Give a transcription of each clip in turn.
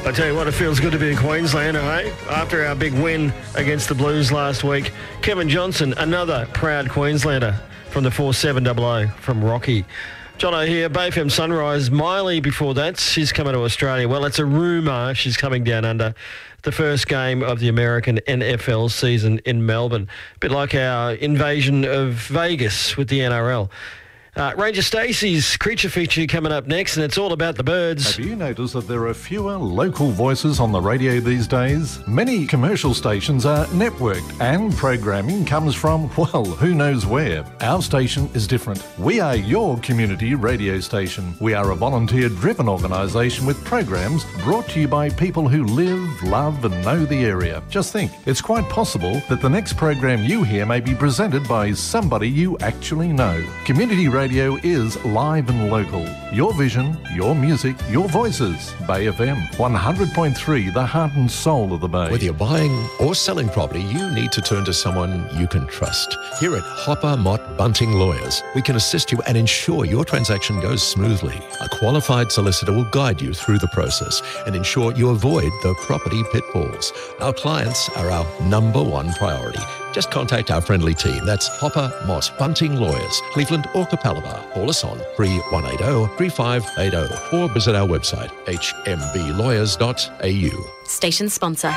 I tell you what, it feels good to be a Queenslander, eh? After our big win against the Blues last week, Kevin Johnson, another proud Queenslander from the 4700 from Rocky. Jono here, Bay FM Sunrise. Miley before that, she's coming to Australia. Well, it's a rumour she's coming down under the first game of the American NFL season in Melbourne. A bit like our invasion of Vegas with the NRL. Ranger Stacey's Creature Feature coming up next, and it's all about the birds. Have you noticed that there are fewer local voices on the radio these days? Many commercial stations are networked, and programming comes from, well, who knows where. Our station is different. We are your community radio station. We are a volunteer-driven organisation with programs brought to you by people who live, love and know the area. Just think, it's quite possible that the next program you hear may be presented by somebody you actually know. Community radio is live and local. Your vision, your music, your voices. Bay FM 100.3, the heart and soul of the Bay. Whether you're buying or selling property, you need to turn to someone you can trust. Here at Hopper Mott Bunting Lawyers, we can assist you and ensure your transaction goes smoothly. A qualified solicitor will guide you through the process and ensure you avoid the property pitfalls. Our clients are our number one priority. Just contact our friendly team. That's Hopper Mott Bunting Lawyers, Cleveland or Capalaba. Call us on 3180-3580 or visit our website, hmblawyers.au. Station sponsor.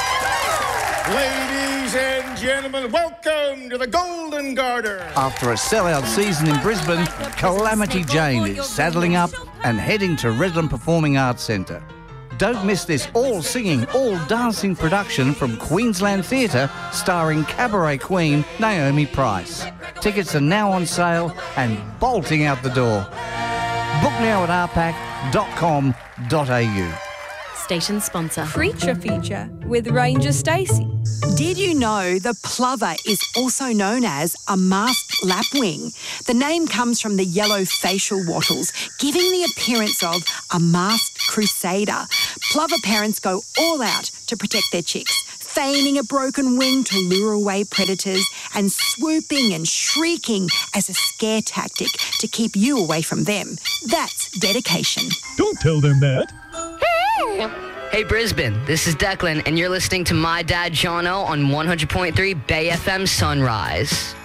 Ladies and gentlemen, welcome to the Golden Garter. After a sellout season in Brisbane, Calamity Jane is saddling up and heading to Redland Performing Arts Centre. Don't miss this all-singing, all-dancing production from Queensland Theatre starring cabaret queen Naomi Price. Tickets are now on sale and bolting out the door. Book now at rpac.com.au. Station sponsor. Creature Feature with Ranger Stacey. Did you know the plover is also known as a masked lapwing? The name comes from the yellow facial wattles, giving the appearance of a masked crusader. Plover parents go all out to protect their chicks, feigning a broken wing to lure away predators and swooping and shrieking as a scare tactic to keep you away from them. That's dedication. Don't tell them that. Hey Brisbane, this is Declan and you're listening to my dad Jono on 100.3 Bay FM Sunrise.